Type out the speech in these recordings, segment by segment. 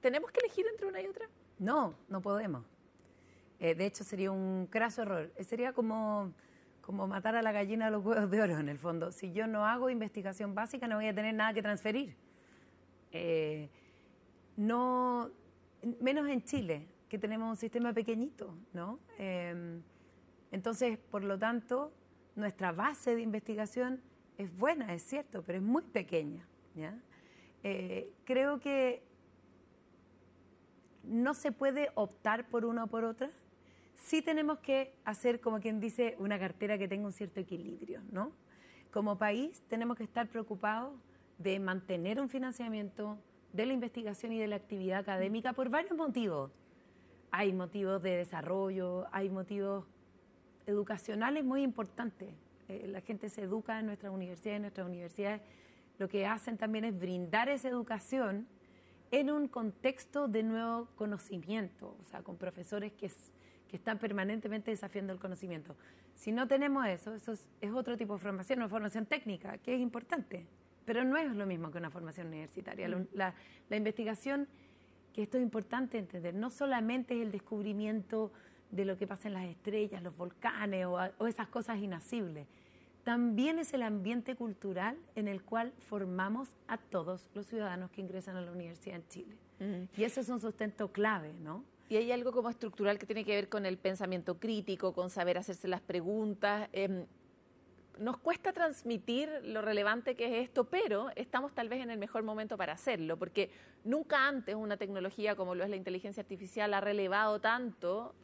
¿Tenemos que elegir entre una y otra? No, no podemos. De hecho, sería un craso error. Sería como matar a la gallina a los huevos de oro, en el fondo. Si yo no hago investigación básica, no voy a tener nada que transferir. No, menos en Chile, que tenemos un sistema pequeñito, ¿no? Entonces, por lo tanto, nuestra base de investigación es buena, es cierto, pero es muy pequeña, ¿ya? Creo que no se puede optar por una o por otra. Sí tenemos que hacer, como quien dice, una cartera que tenga un cierto equilibrio, ¿no? Como país tenemos que estar preocupados de mantener un financiamiento de la investigación y de la actividad académica por varios motivos. Hay motivos de desarrollo, hay motivos educacionales muy importantes. La gente se educa en nuestras universidades lo que hacen también es brindar esa educación en un contexto de nuevo conocimiento, o sea, con profesores que están permanentemente desafiando el conocimiento. Si no tenemos eso es otro tipo de formación, una formación técnica, que es importante, pero no es lo mismo que una formación universitaria. La investigación, que esto es importante entender, no solamente es el descubrimiento de lo que pasa en las estrellas, los volcanes o esas cosas inacibles, también es el ambiente cultural en el cual formamos a todos los ciudadanos que ingresan a la universidad en Chile. Y eso es un sustento clave, ¿no? Y hay algo como estructural que tiene que ver con el pensamiento crítico, con saber hacerse las preguntas. Nos cuesta transmitir lo relevante que es esto, pero estamos tal vez en el mejor momento para hacerlo, porque nunca antes una tecnología como lo es la inteligencia artificial ha relevado tanto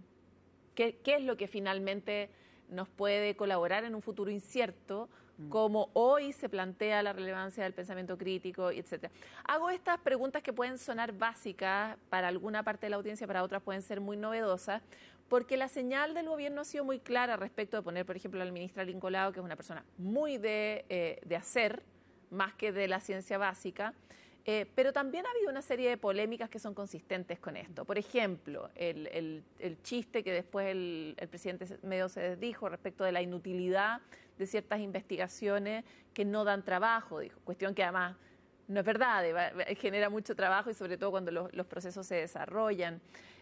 qué es lo que finalmente nos puede colaborar en un futuro incierto, como hoy se plantea la relevancia del pensamiento crítico, etc. Hago estas preguntas que pueden sonar básicas para alguna parte de la audiencia, para otras pueden ser muy novedosas, porque la señal del gobierno ha sido muy clara respecto de poner, por ejemplo, a la ministra Lincolao, que es una persona muy de hacer, más que de la ciencia básica, pero también ha habido una serie de polémicas que son consistentes con esto. Por ejemplo, el chiste que después el presidente medio se desdijo respecto de la inutilidad de ciertas investigaciones que no dan trabajo, dijo, cuestión que además no es verdad, genera mucho trabajo y sobre todo cuando los procesos se desarrollan.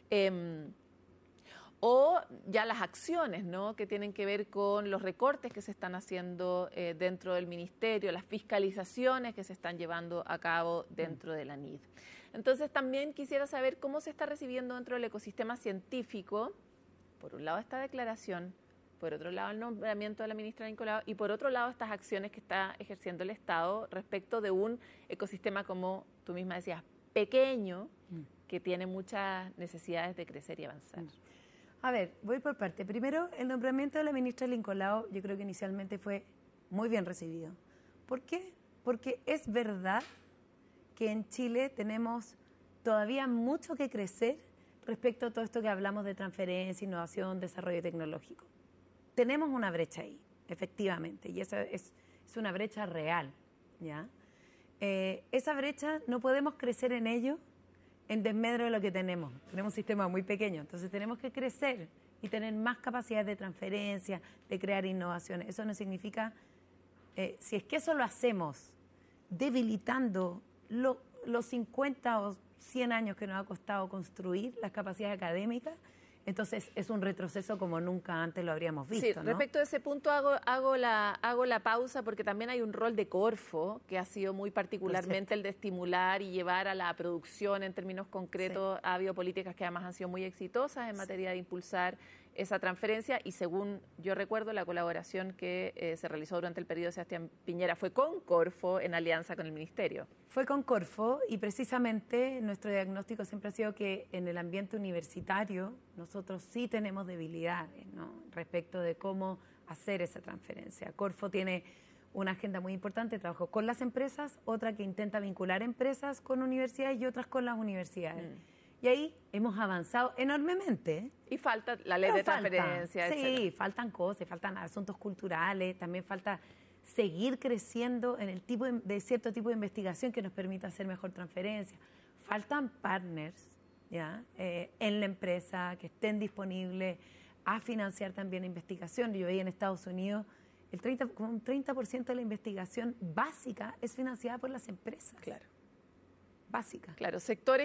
O ya las acciones, ¿no?, que tienen que ver con los recortes que se están haciendo dentro del ministerio, las fiscalizaciones que se están llevando a cabo dentro de la NID. Entonces también quisiera saber cómo se está recibiendo dentro del ecosistema científico, por un lado esta declaración, por otro lado el nombramiento de la ministra Lincolao y por otro lado estas acciones que está ejerciendo el Estado respecto de un ecosistema, como tú misma decías, pequeño, que tiene muchas necesidades de crecer y avanzar. A ver, voy por parte. Primero, el nombramiento de la ministra Lincolao yo creo que inicialmente fue muy bien recibido. ¿Por qué? Porque es verdad que en Chile tenemos todavía mucho que crecer respecto a todo esto que hablamos de transferencia, innovación, desarrollo tecnológico. Tenemos una brecha ahí, efectivamente, y esa es una brecha real, ¿ya? Esa brecha no podemos crecer en ello en desmedro de lo que tenemos. Tenemos un sistema muy pequeño, entonces tenemos que crecer y tener más capacidades de transferencia, de crear innovaciones. Eso no significa, si es que eso lo hacemos debilitando los 50 o 100 años que nos ha costado construir las capacidades académicas, entonces es un retroceso como nunca antes lo habríamos visto. Sí, ¿no? Respecto a ese punto hago la pausa porque también hay un rol de Corfo que ha sido muy particularmente el de estimular y llevar a la producción en términos concretos. Ha habido políticas que además han sido muy exitosas en materia de impulsar esa transferencia y según yo recuerdo la colaboración que se realizó durante el periodo de Sebastián Piñera fue con Corfo en alianza con el Ministerio. Fue con Corfo y precisamente nuestro diagnóstico siempre ha sido que en el ambiente universitario nosotros sí tenemos debilidades, ¿no?, respecto de cómo hacer esa transferencia. Corfo tiene una agenda muy importante, trabajó con las empresas, otra que intenta vincular empresas con universidades y otras con las universidades. Y ahí hemos avanzado enormemente, ¿eh? Y falta la ley de transferencia, Sí, faltan cosas, faltan asuntos culturales, también falta seguir creciendo en el tipo de cierto tipo de investigación que nos permita hacer mejor transferencia. Faltan partners, ¿ya?, en la empresa que estén disponibles a financiar también investigación. Yo veía en Estados Unidos como un 30% de la investigación básica es financiada por las empresas. Claro. Básica. Claro, sectores